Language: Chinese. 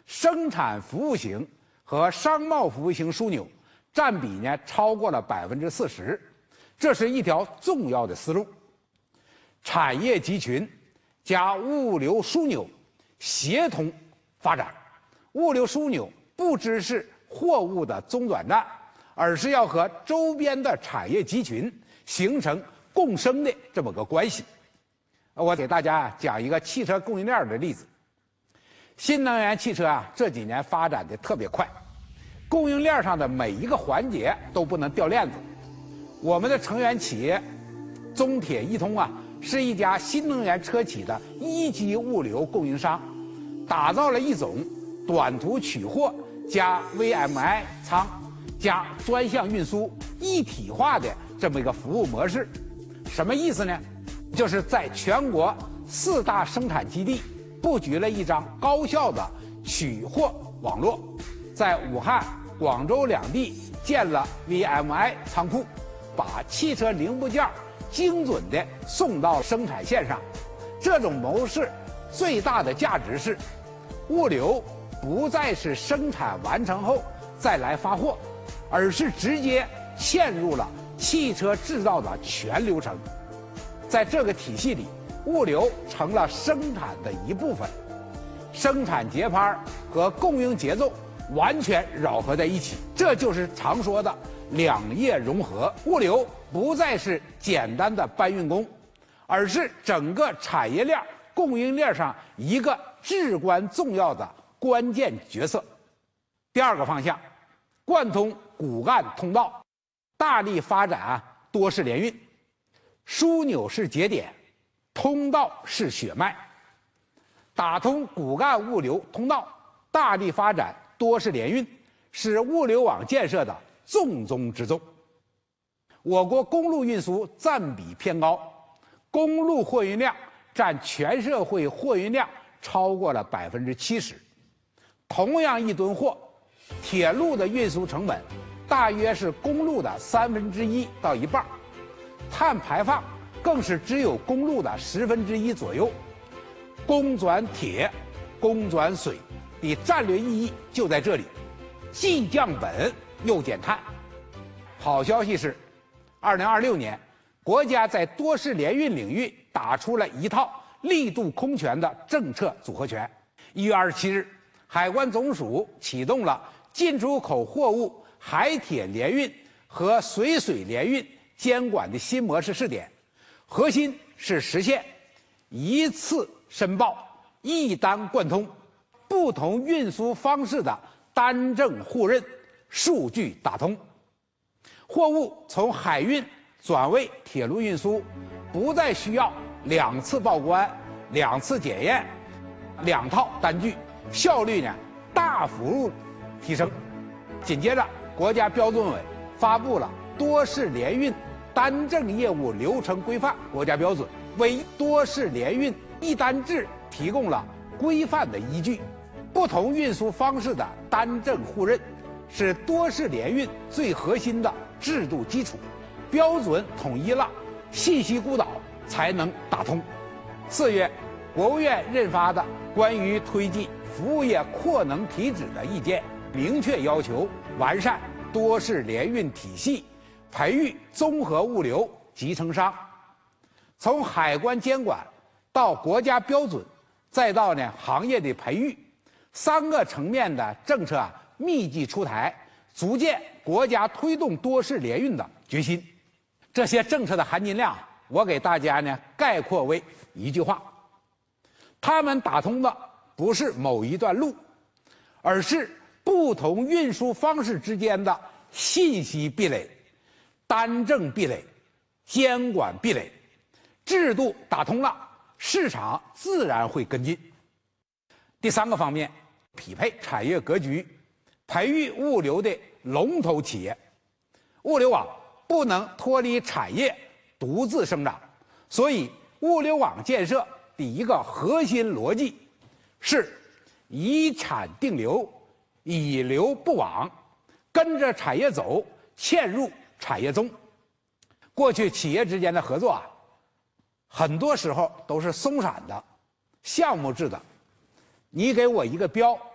生产服务型和商贸服务型枢纽占比呢超过了40%，这是一条重要的思路。产业集群加物流枢纽协同发展，物流枢纽不只是货物的中转站，而是要和周边的产业集群形成共生的这么个关系。我给大家讲一个汽车供应链的例子。新能源汽车啊，这几年发展的特别快，供应链上的每一个环节都不能掉链子。我们的成员企业中铁一通啊，是一家新能源车企的1级物流供应商，打造了一种短途取货加 VMI 仓加专项运输一体化的这么一个服务模式。什么意思呢？就是在全国4大生产基地布局了一张高效的取货网络，在武汉、广州2地建了 VMI 仓库，把汽车零部件精准地送到生产线上。这种模式最大的价值是，物流不再是生产完成后再来发货，而是直接嵌入了汽车制造的全流程。在这个体系里，物流成了生产的一部分，生产节拍和供应节奏完全糅合在一起，这就是常说的两业融合。物流不再是简单的搬运工，而是整个产业链供应链上一个至关重要的关键角色。第二个方向，贯通骨干通道，大力发展多式联运，枢纽是节点，通道是血脉，打通骨干物流通道，大力发展多式联运，是物流网建设的重中之重。我国公路运输占比偏高，公路货运量占全社会货运量超过了70%。同样一吨货，铁路的运输成本大约是公路的1/3到1半，碳排放更是只有公路的1/10左右。公转铁，公转水的战略意义就在这里，既降本又减碳。好消息是，2026年，国家在多式联运领域打出了一套力度空前的政策组合拳。1月27日，海关总署启动了进出口货物海铁联运和水联运监管的新模式试点，核心是实现一次申报、一单贯通，不同运输方式的单证互认、数据打通。货物从海运转为铁路运输，不再需要2次报关、2次检验、2套单据，效率呢大幅提升。紧接着，国家标准委发布了多式联运单证业务流程规范国家标准，为多式联运一单制提供了规范的依据。不同运输方式的单证互认是多式联运最核心的制度基础，标准统一了，信息孤岛才能打通。4月，国务院印发的关于推进服务业扩能提质的意见，明确要求完善多式联运体系，培育综合物流集成商。从海关监管到国家标准，再到行业的培育，3个层面的政策密集出台，足见国家推动多式联运的决心。这些政策的含金量，我给大家概括为一句话：他们打通的不是某一段路，而是不同运输方式之间的信息壁垒、单证壁垒、监管壁垒。制度打通了，市场自然会跟进。第3个方面，匹配产业格局，培育物流的龙头企业。物流网不能脱离产业独自生长，所以物流网建设的一个核心逻辑是以产定流，以流布网，跟着产业走，嵌入产业中。过去企业之间的合作很多时候都是松散的、项目制的，你给我一个标，